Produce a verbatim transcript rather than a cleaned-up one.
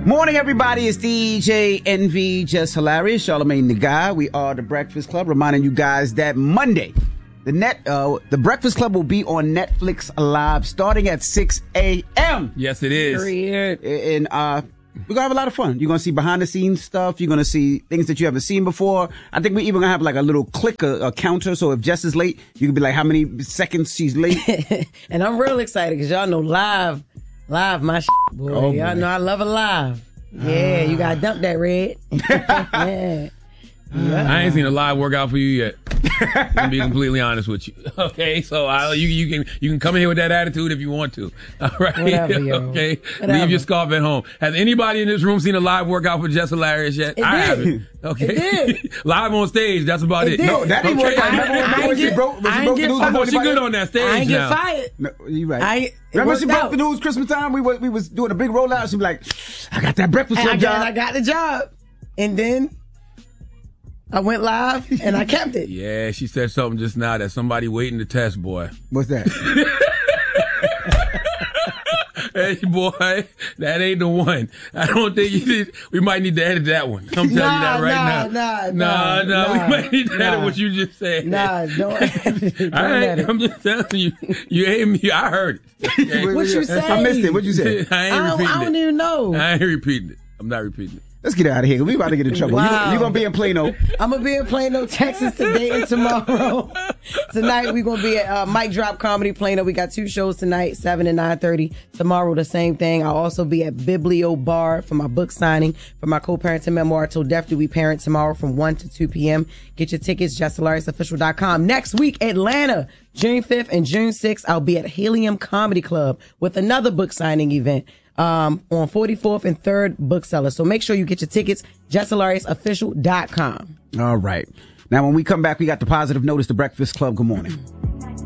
Morning, everybody. It's D J Envy, Just Hilarious, Charlamagne the Guy. We are the Breakfast Club, reminding you guys that Monday, the net, uh, the Breakfast Club will be on Netflix Live starting at six a.m. Yes, it is. Period. And uh, we're gonna have a lot of fun. You're gonna see behind the scenes stuff. You're gonna see things that you haven't seen before. I think we're even gonna have like a little clicker, a counter. So if Jess is late, you can be like, how many seconds she's late. And I'm real excited because y'all know live. Live, my shit, boy. Oh, Y'all boy. know I love it live. Yeah, you gotta dump that, Red. Yeah. Yeah. I ain't seen a live workout for you yet. To be completely honest with you. Okay, so I, you you can you can come in here with that attitude if you want to. All right. Whatever, yo. Okay. Whatever. Leave your scarf at home. Has anybody in this room seen a live workout for Just Hilarious yet? It I did. haven't. Okay. It did. Live on stage. That's about It it. did. No, that didn't Okay. work out. Remember when- I- I remember when she get- broke, when I she broke the get- news? I know before she anybody good else? on that stage I ain't get now. fired. No, you right. I ain't- it Remember worked she broke out. the news Christmas time? We was, we was doing a big rollout. She was like, I got that Breakfast And I Club got, job. I got the job. And then I went live and I kept it. Yeah, she said something just now that somebody waiting to test, boy. What's that? Hey, boy, that ain't the one. I don't think you did. We might need to edit that one. I'm telling you Nah, that right nah, now. nah, nah, nah, nah. We nah, might need to edit nah. what you just said. Nah, don't don't All right, edit. I'm just telling you. You ain't me. I heard it. Okay? What you say? I missed it. What'd you say? I ain't I don't, repeating I don't it. even know. I ain't repeating it. I'm not repeating it. Let's get out of here. We about to get in trouble. Wow. You, you're going to be in Plano. I'm going to be in Plano, Texas today and tomorrow. Tonight, we're going to be at uh, Mic Drop Comedy Plano. We got two shows tonight, seven and nine thirty. Tomorrow, the same thing. I'll also be at Biblio Bar for my book signing for my co-parenting memoir, Till Death Do We Parent, tomorrow from one to two p.m. Get your tickets, just hilarious official dot com. Next week, Atlanta, June fifth and June sixth, I'll be at Helium Comedy Club with another book signing event. Um, on forty-fourth and third Bookseller. So make sure you get your tickets, just hilarious official dot com. All right. Now, when we come back, we got the positive notice, the Breakfast Club. Good morning.